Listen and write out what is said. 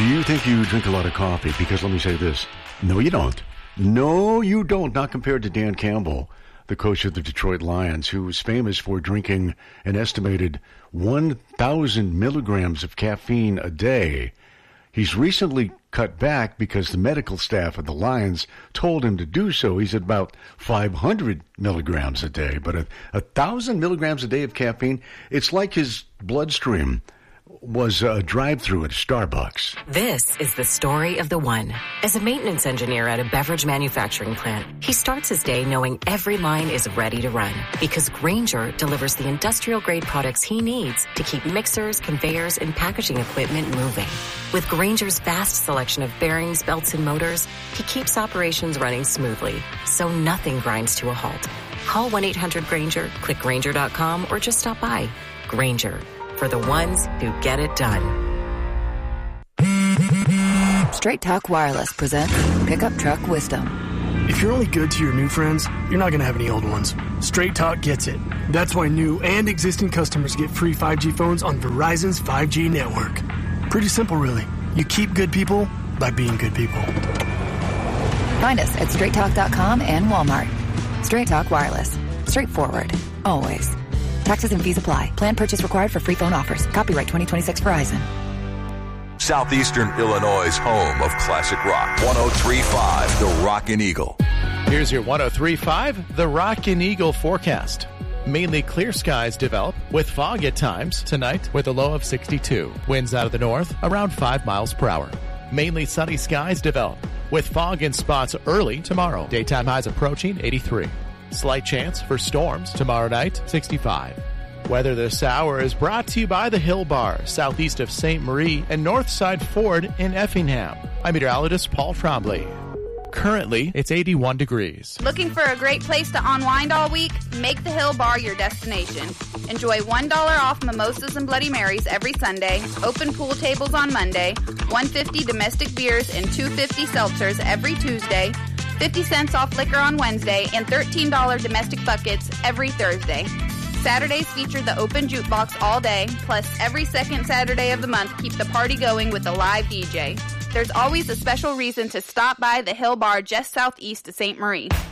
Do you think you drink a lot of coffee? Because let me say this. No, you don't. No, you don't. Not compared to Dan Campbell, the coach of the Detroit Lions, who is famous for drinking an estimated 1,000 milligrams of caffeine a day. He's recently cut back because the medical staff of the Lions told him to do so. He's at about 500 milligrams a day. But 1,000 milligrams a day of caffeine, it's like his bloodstream was a drive-through at Starbucks. This is the story of the one. As a maintenance engineer at a beverage manufacturing plant, he starts his day knowing every line is ready to run because Grainger delivers the industrial-grade products he needs to keep mixers, conveyors, and packaging equipment moving. With Grainger's vast selection of bearings, belts, and motors, he keeps operations running smoothly, so nothing grinds to a halt. Call 1-800-GRAINGER, click Grainger.com, or just stop by. Grainger, for the ones who get it done. Straight Talk Wireless presents Pickup Truck Wisdom. If you're only good to your new friends, you're not going to have any old ones. Straight Talk gets it. That's why new and existing customers get free 5G phones on Verizon's 5G network. Pretty simple, really. You keep good people by being good people. Find us at straighttalk.com and Walmart. Straight Talk Wireless. Straightforward. Always. Taxes and fees apply. Plan purchase required for free phone offers. Copyright 2026 Verizon. Southeastern Illinois' home of classic rock. 103.5 The Rockin' Eagle. Here's your 103.5 The Rockin' Eagle forecast. Mainly clear skies develop with fog at times tonight with a low of 62. Winds out of the north around 5 miles per hour. Mainly sunny skies develop with fog in spots early tomorrow. Daytime highs approaching 83. Slight chance for storms tomorrow night, 65. Weather this hour is brought to you by the Hill Bar, southeast of St. Marie and Northside Ford in Effingham. I'm meteorologist Paul Trombley. Currently, it's 81 degrees. Looking for a great place to unwind all week? Make the Hill Bar your destination. Enjoy $1 off mimosas and Bloody Marys every Sunday, open pool tables on Monday, $1.50 domestic beers and $2.50 seltzers every Tuesday, 50 cents off liquor on Wednesday, and $13 domestic buckets every Thursday. Saturdays feature the open jukebox all day, plus every second Saturday of the month keep the party going with a live DJ. There's always a special reason to stop by the Hill Bar just southeast of St. Marie.